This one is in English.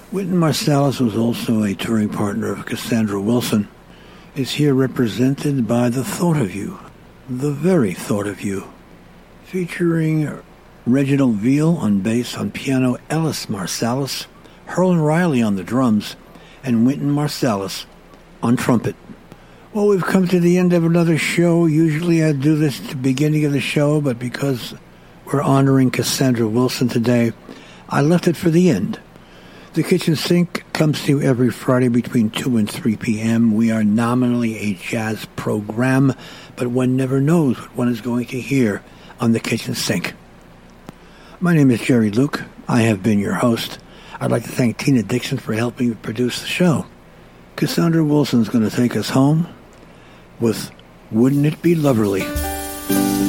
Wynton Marsalis was also a touring partner of Cassandra Wilson. Is here represented by The Thought of You, The Very Thought of You, featuring Reginald Veal on bass, on piano Ellis Marsalis, Herlin Riley on the drums, and Wynton Marsalis on trumpet. Well, we've come to the end of another show. Usually I do this at the beginning of the show, but because we're honoring Cassandra Wilson today, I left it for the end. The Kitchen Sink comes to you every Friday between 2 and 3 p.m. We are nominally a jazz program, but one never knows what one is going to hear on The Kitchen Sink. My name is Jerry Luke. I have been your host. I'd like to thank Tina Dixon for helping me produce the show. Cassandra Wilson's going to take us home with Wouldn't It Be Loverly?